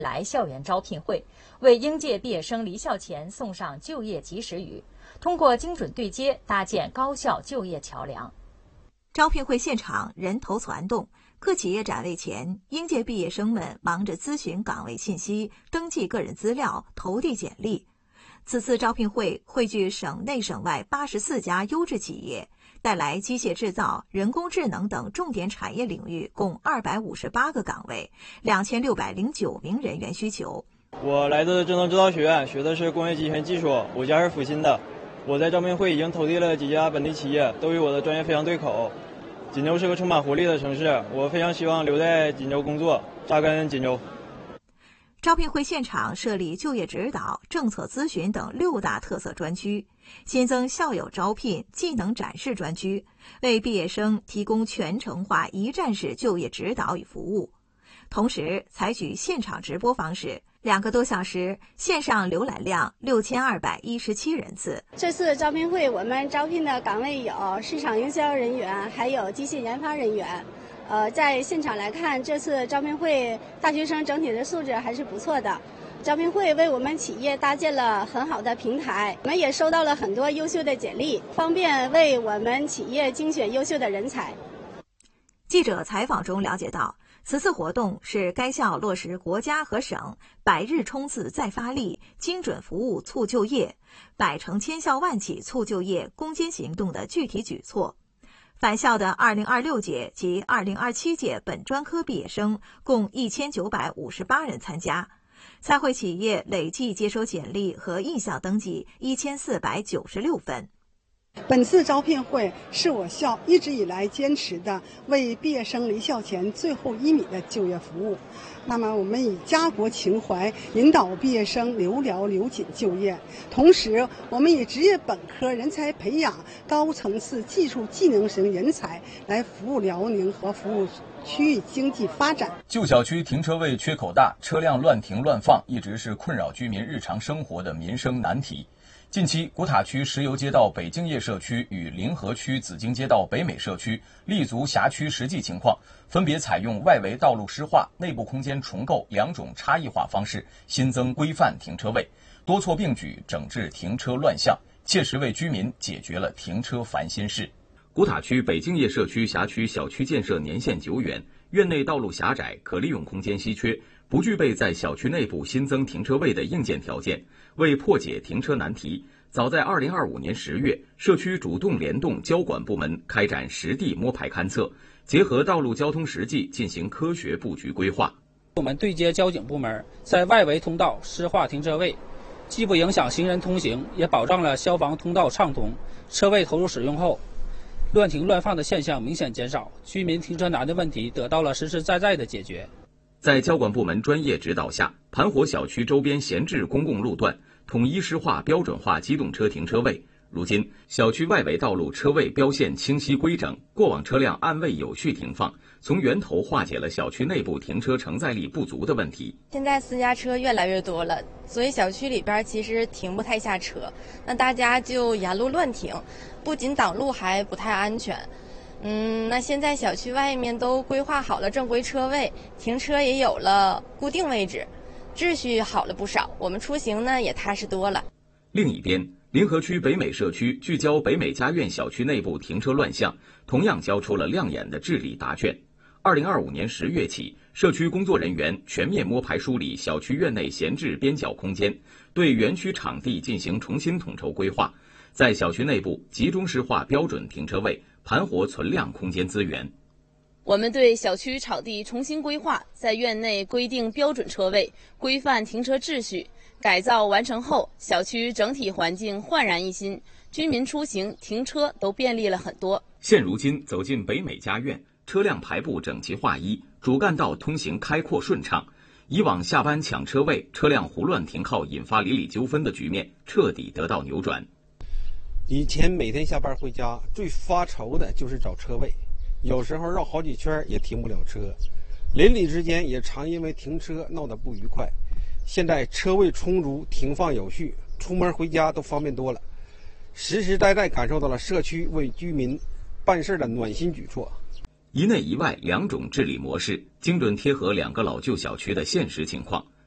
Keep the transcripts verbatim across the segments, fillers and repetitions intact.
来校园招聘会，为应届毕业生离校前送上就业及时雨，通过精准对接，搭建高校就业桥梁。 招聘会现场人头攒动，各企业展位前，应届毕业生们忙着咨询岗位信息、登记个人资料、投递简历。此次招聘会汇聚省内省外八十四家优质企业，带来机械制造、人工智能等重点产业领域共二百五十八个岗位，两千六百零九名人员需求。 我来自智能制造学院，学的是工业机械技术，我家是阜新的。我在招聘会已经投递了几家本地企业，都与我的专业非常对口。锦州是个充满活力的城市，我非常希望留在锦州工作，扎根锦州。 招聘会现场设立就业指导、政策咨询等六大特色专区，新增校友招聘、技能展示专区，为毕业生提供全程化一站式就业指导与服务。同时，采取现场直播方式，两个多小时，线上浏览量六千二百一十七人次。 这次招聘会我们招聘的岗位有市场营销人员，还有机械研发人员。呃，在现场来看，这次招聘会大学生整体的素质还是不错的。招聘会为我们企业搭建了很好的平台，我们也收到了很多优秀的简历，方便为我们企业精选优秀的人才。 记者采访中了解到，此次活动是该校落实国家和省百日冲刺再发力、精准服务促就业、百城千校万企促就业攻坚行动的具体举措。返校的二零二六届及二零二七届本专科毕业生共一千九百五十八人参加，参会企业累计接收简历和意向登记一千四百九十六份。 本次招聘会是我校一直以来坚持的为毕业生离校前最后一米的就业服务。那么我们以家国情怀引导毕业生留寮留紧就业，同时我们以职业本科人才培养高层次技术技能型人才来服务辽宁和服务区域经济发展。 旧小区停车位缺口大，车辆乱停乱放一直是困扰居民日常生活的民生难题。近期，古塔区石油街道北京业社区与临河区紫荆街道北美社区立足辖区实际情况，分别采用外围道路湿化、内部空间重构两种差异化方式，新增规范停车位，多措并举整治停车乱象，切实为居民解决了停车烦心事。古塔区北京业社区辖区小区建设年限久远，院内道路狭窄，可利用空间稀缺，不具备在小区内部新增停车位的硬件条件。为破解停车难题，早在二零二五年十月，社区主动联动交管部门开展实地摸排勘测，结合道路交通实际进行科学布局规划。 我们对接交警部门，在外围通道施划停车位，既不影响行人通行，也保障了消防通道畅通。车位投入使用后，乱停乱放的现象明显减少，居民停车难的问题得到了实实在在的解决。 在交管部门专业指导下，盘活小区周边闲置公共路段，统一施划标准化机动车停车位。如今，小区外围道路车位标线清晰规整，过往车辆按位有序停放，从源头化解了小区内部停车承载力不足的问题。 现在私家车越来越多了，所以小区里边其实停不太下车，那大家就沿路乱停，不仅挡路还不太安全。嗯，那现在小区外面都规划好了正规车位，停车也有了固定位置，秩序好了不少，我们出行呢也踏实多了。 另一边，临河区北美社区聚焦北美家苑小区内部停车乱象，同样交出了亮眼的治理答卷。二零二五年十月起，社区工作人员全面摸排梳理小区院内闲置边角空间，对园区场地进行重新统筹规划，在小区内部集中施划标准停车位，盘活存量空间资源。 我们对小区场地重新规划，在院内规定标准车位，规范停车秩序。改造完成后，小区整体环境焕然一新，居民出行、停车都便利了很多。 现如今走进北美家苑，车辆排布整齐划一，主干道通行开阔顺畅。以往下班抢车位、车辆胡乱停靠引发邻里纠纷的局面彻底得到扭转。 以前每天下班回家最发愁的就是找车位，有时候绕好几圈也停不了车，邻里之间也常因为停车闹得不愉快。现在车位充足，停放有序，出门回家都方便多了，实实在在感受到了社区为居民办事的暖心举措。 一内一外两种治理模式，精准贴合两个老旧小区的现实情况，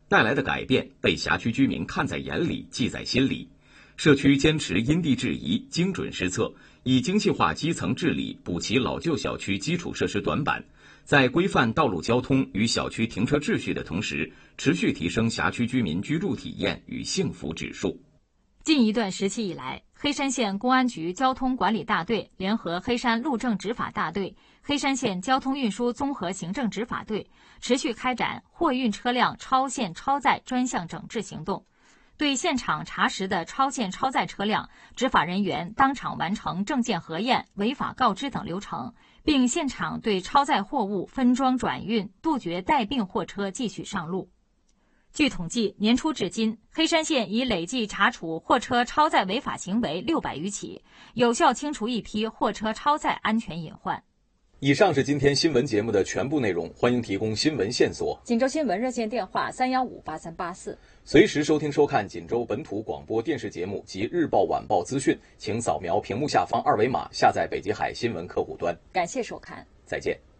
带来的改变被辖区居民看在眼里，记在心里。社区坚持因地制宜、精准施策，以精细化基层治理补齐老旧小区基础设施短板，在规范道路交通与小区停车秩序的同时，持续提升辖区居民居住体验与幸福指数。 近一段时期以来，黑山县公安局交通管理大队联合黑山路政执法大队、黑山县交通运输综合行政执法队，持续开展货运车辆超限超载专项整治行动。对现场查实的超限超载车辆，执法人员当场完成证件核验、违法告知等流程，并现场对超载货物分装转运，杜绝带病货车继续上路。据统计，年初至今，黑山县已累计查处货车超载违法行为六百余起，有效清除一批货车超载安全隐患。 以上是今天新闻节目的全部内容，欢迎提供新闻线索。 锦州新闻热线电话三幺五八三八四。 随时收听收看锦州本土广播电视节目及日报晚报资讯，请扫描屏幕下方二维码下载北极海新闻客户端。 感谢收看， 再见。